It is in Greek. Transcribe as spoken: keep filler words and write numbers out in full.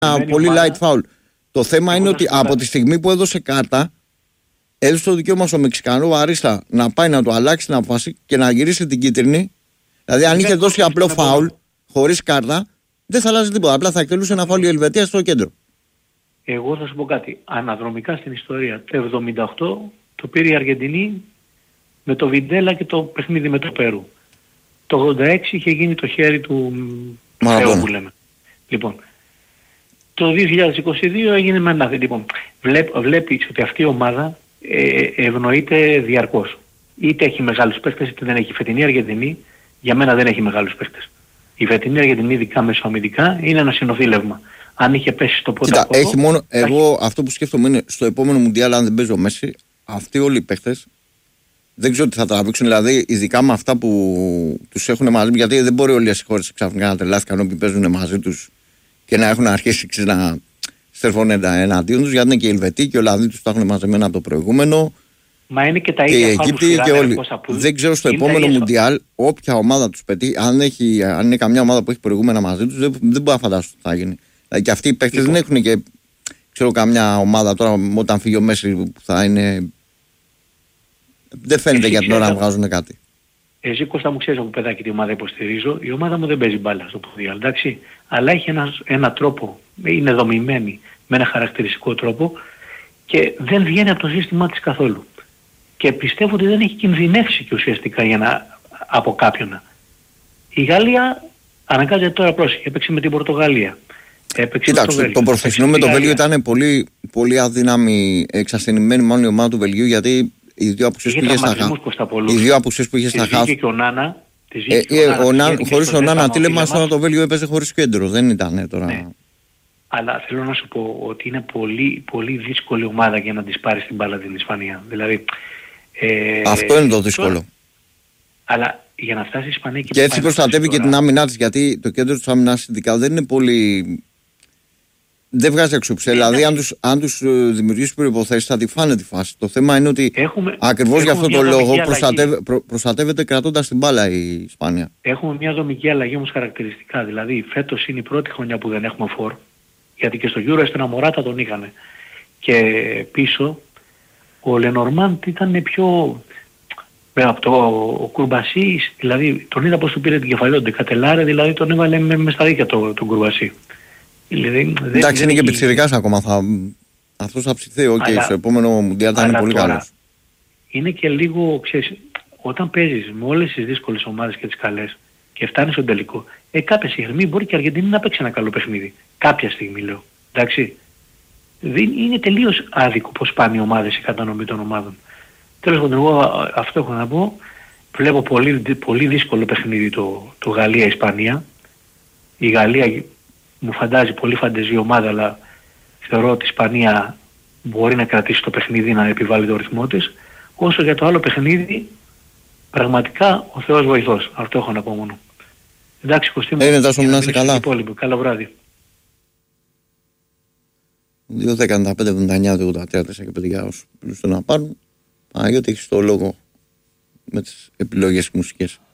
ένα πολύ light foul. Το θέμα είναι ότι από τη στιγμή που έδωσε κάρτα, έδωσε το δικαίωμα στο Μεξικανό Βαρίστα να πάει να το αλλάξει την απόφαση και να γυρίσει την κίτρινη. Δηλαδή, αν είχε δώσει απλό φάουλ, χωρίς κάρτα, δεν θα αλλάζει τίποτα. Απλά θα εκτελούσε ένα φάουλ η Ελβετία στο κέντρο. Εγώ θα σου πω κάτι. Αναδρομικά στην ιστορία, το εβδομήντα οκτώ το πήρε η Αργεντινή με το Βιντέλα και το παιχνίδι με το Περού. Το ογδόντα έξι είχε γίνει το χέρι του Θεού που λέμε. Λοιπόν, το δύο χιλιάδες είκοσι δύο έγινε με ένα. Λοιπόν, βλέπ, βλέπεις ότι αυτή η ομάδα ε, ευνοείται διαρκώς. Είτε έχει μεγάλους παίκτες είτε δεν έχει. Φετινή Αργεντινή για μένα δεν έχει μεγάλους παίκτες. Η φετινή Αργεντινή, ειδικά μεσοαμυντικά, είναι ένα συνοθήλευμα. Αν είχε πέσει στο πρώτο. Κοίτα, έχει μόνο. Εγώ έχει... αυτό που σκέφτομαι είναι στο επόμενο Μουντιάλ, αν δεν παίζω Μέση, αυτοί όλοι οι παίκτες δεν ξέρω τι θα τραβήξουν. Δηλαδή, ειδικά με αυτά που τους έχουν μαζί, γιατί δεν μπορεί όλες οι χώρες ξαφνικά να τρελάθηκαν όποιοι παίζουν μαζί τους και να έχουν αρχίσει να στρέφονται εναντίον τους, γιατί είναι και οι Ελβετοί και οι Ολλανδοί τους τα έχουν μαζεμένα από το προηγούμενο. Μα είναι και τα ίδια. Και οι Αιγύπτιοι και όλοι. Δεν ξέρω στο επόμενο Μουντιάλ, όποια ομάδα τους πετύχει, αν, έχει, αν είναι καμιά ομάδα που έχει προηγούμενα μαζί τους, δεν, δεν μπορώ να φαντάσω τι θα γίνει. Δηλαδή, και αυτοί οι παίκτες λοιπόν. Δεν έχουν και ξέρω καμιά ομάδα τώρα όταν φύγει ο Μέση που θα είναι. Δεν φαίνεται για την ώρα να βγάζουν κάτι. Εσύ Κώστα μου ξέρεις από παιδάκι τι ομάδα υποστηρίζω. Η ομάδα μου δεν παίζει μπάλα στο ποδήλατο, εντάξει. Αλλά έχει ένα, ένα τρόπο, είναι δομημένη με ένα χαρακτηριστικό τρόπο και δεν βγαίνει από το σύστημά της καθόλου. Και πιστεύω ότι δεν έχει κινδυνεύσει και ουσιαστικά για να, από κάποιον. Η Γαλλία αναγκάζεται τώρα πρόσεχε, έπαιξε με την Πορτογαλία. Κοιτάξτε, το προθεσινό με το Βέλγιο ήταν πολύ, πολύ αδύναμη, εξασθενημένη μάλλον η ομάδα του Βελγίου, γιατί οι δύο απουσίες που είχε στα χαφ. Οι δύο απουσίες που είχε στα χαφ. Και ο Νάνα. Χωρίς ο Νάνα Τίλεμανς τώρα το Βέλγιο έπαιζε χωρίς κέντρο. Δεν ήταν τώρα. Ναι. Αλλά θέλω να σου πω ότι είναι πολύ, πολύ δύσκολη ομάδα για να της πάρει την μπάλα την Ισπανία. Δηλαδή, ε, αυτό είναι το δύσκολο. Τώρα, αλλά για να φτάσει η Ισπανία και, και έτσι προστατεύει και την άμυνά της, γιατί το κέντρο της άμυνας ειδικά δεν είναι πολύ. Δεν βγάζει αξιοπιστία. Δηλαδή, αν τους, αν τους δημιουργήσει προϋποθέσεις, θα τη φάνε τη φάση. Το θέμα είναι ότι ακριβώς για αυτό το λόγο προστατεύε, προ, προστατεύεται κρατώντας την μπάλα η Ισπανία. Έχουμε μια δομική αλλαγή όμως χαρακτηριστικά. Δηλαδή, φέτος είναι η πρώτη χρονιά που δεν έχουμε φορ. Γιατί και στο Euro στην Αμοράτα τον είχαμε. Και πίσω ο Λενορμάντ ήταν πιο. Από το ο Κουρμπασί, δηλαδή τον είδα πως του πήρε την κεφαλαιότητα. Κατελάρε, δηλαδή τον έβαλε με, με στα δίκια τον το Κουρμπασί. Δηλαδή, εντάξει, είναι και πιτσιρικάς ακόμα. Θα... αυτός θα ψηθεί. Οκ, okay, στο επόμενο Μουντιάλ θα είναι πολύ καλός. Είναι και λίγο, ξέρεις, όταν παίζεις με όλες τις δύσκολες ομάδες και τις καλές και φτάνεις στον τελικό, ε, κάποια στιγμή μπορεί και η Αργεντινή να παίξει ένα καλό παιχνίδι. Κάποια στιγμή λέω. Εντάξει. Δεν είναι τελείως άδικο πως πάνε οι ομάδες η κατανομή των ομάδων. Τέλος πάντων, εγώ αυτό έχω να πω. Βλέπω πολύ, πολύ δύσκολο παιχνίδι το, το Γαλλία-Ισπανία. Η Γαλλία μου φαντάζει πολύ φαντεζή ομάδα, αλλά θεωρώ ότι η Ισπανία μπορεί να κρατήσει το παιχνίδι, να επιβάλλει το ρυθμό της. Όσο για το άλλο παιχνίδι, πραγματικά ο Θεός βοηθός. Αυτό έχω να πω μόνο. Εντάξει, Κωστή μου. Είναι τόσο να είσαι καλά. Καλό βράδυ. δύο δέκα πέντε εβδομήντα εννιά ογδόντα τρία και παιδιά όσους πλούσιο να πάρουν. Παναγιώτη, έχεις το λόγο με τις επιλογές μουσικές.